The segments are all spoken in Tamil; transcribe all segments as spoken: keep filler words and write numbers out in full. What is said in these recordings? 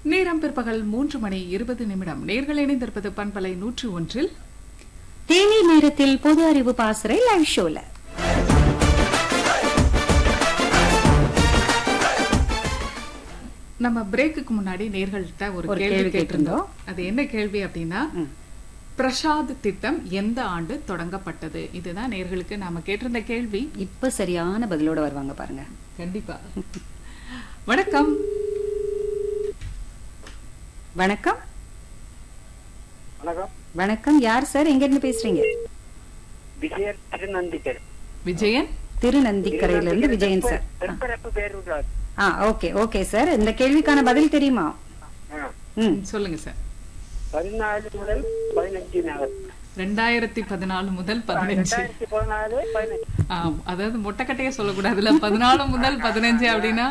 நேரம் பிற்பகல் மூன்று மணி இருபது நிமிடம். நேர்கள் இணைந்திருப்பது பண்பலை நூற்று ஒன்றில் தேனி நேரத்தில் பொது அறிவு பாசறை லைவ் ஷோல. நம்ம பிரேக்குக்கு முன்னாடி நேர்கள்ட்ட ஒரு கேள்வி கேட்டிருந்தோம். அது என்ன கேள்வி அப்படின்னா, பிரசாத் திட்டம் எந்த ஆண்டு தொடங்கப்பட்டது? இதுதான் நேர்களுக்கு நாம கேட்டிருந்த கேள்வி. இப்ப சரியான பதிலோட வருவாங்க பாருங்க. கண்டிப்பா. வணக்கம். வணக்கம். வணக்கம். வணக்கம். யார் சார், எங்க இருந்து பேசுறீங்க? விஜயன் திருநந்திக்கரை. விஜயன் திருநந்திக்கரையில இருந்து விஜயன் சார். ஆ ஓகே ஓகே சார். இந்த கேள்விக்கான பதில் தெரியுமா? ம் சொல்லுங்க சார். பதினாலு முதல் பதினஞ்சு ரெண்டாயிரத்தி பதினாலு முதல் பதினஞ்சு. அதாவது மொட்டைக்கட்டையே சொல்லக்கூடாதுல, பதினாலு முதல் பதினஞ்சு அப்படின்னா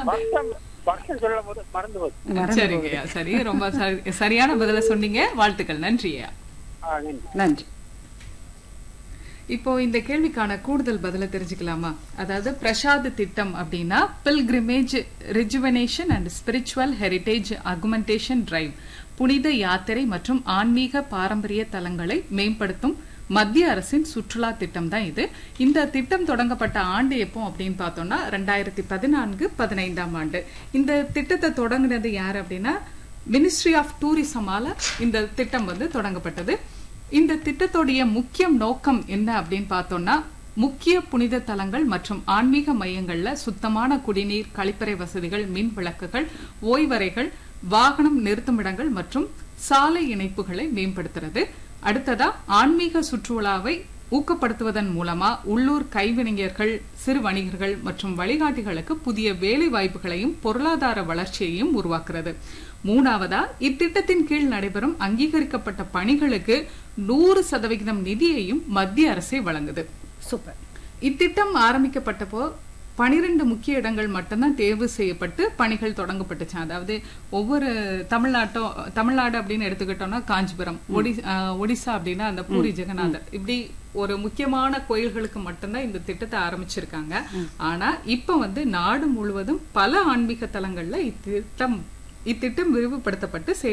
சரிங்கய்யா. சரி, ரொம்ப சரியான பதில சொன்னீங்க. வாழ்த்துக்கள். நன்றியா. நன்றி. இப்போ இந்த கேள்விக்கான கூடுதல் பதில தெரிஞ்சுக்கலாமா? அதாவது பிரசாத் திட்டம் அப்படின்னா pilgrimage rejuvenation and spiritual heritage augmentation drive, புனித யாத்திரை மற்றும் ஆன்மீக பாரம்பரிய தலங்களை மேம்படுத்தும் மத்திய அரசின் சுற்றுலா திட்டம் தான் இது. இந்த திட்டம் தொடங்கப்பட்ட ஆண்டு எப்போ அப்படின்னு பார்த்தோம்னா ரெண்டாயிரத்தி பதினான்கு பதினைந்தாம் ஆண்டு. இந்த திட்டத்தை தொடங்கினது யார் அப்படின்னா மினிஸ்ட்ரி ஆஃப் டூரிசமால இந்த திட்டம் வந்து தொடங்கப்பட்டது. இந்த திட்டத்துடைய முக்கிய நோக்கம் என்ன அப்படின்னு பார்த்தோம்னா, முக்கிய புனித தலங்கள் மற்றும் ஆன்மீக மையங்கள்ல சுத்தமான குடிநீர், கழிப்பறை வசதிகள், மின் விளக்குகள், ஓய்வறைகள், வாகனம் நிறுத்துமிடங்கள் மற்றும் சாலை இணைப்புகளை மேம்படுத்துறது. அடுத்ததா ஆன்மீக சுற்றுலாவை ஊக்கப்படுத்துவதன் மூலமா உள்ளூர் கைவினைஞர்கள், சிறு வணிகர்கள் மற்றும் வழிகாட்டிகளுக்கு புதிய வேலை வாய்ப்புகளையும் பொருளாதார வளர்ச்சியையும் உருவாக்குறது. மூணாவதா இத்திட்டத்தின் கீழ் நடைபெறும் அங்கீகரிக்கப்பட்ட பணிகளுக்கு நூறு சதவிகிதம் நிதியையும் மத்திய அரசே வழங்குது. சூப்பர். இத்திட்டம் ஆரம்பிக்கப்பட்டப்போ பனிரெண்டு முக்கிய இடங்கள் மட்டும்தான் தேர்வு செய்யப்பட்டு பணிகள் தொடங்கப்பட்டுச்சு. அதாவது ஒவ்வொரு தமிழ்நாட்டும் தமிழ்நாடு அப்படின்னு எடுத்துக்கிட்டோம்னா காஞ்சிபுரம், ஒடிசா அப்படின்னா அந்த பூரி ஜெகநாதர், இப்படி ஒரு முக்கியமான கோயில்களுக்கு மட்டும்தான் இந்த திட்டத்தை ஆரம்பிச்சிருக்காங்க. ஆனா இப்ப வந்து நாடு முழுவதும் பல ஆன்மீக தலங்கள்ல இத்திட்டம் இத்திட்டம் விரிவுபடுத்தப்பட்டு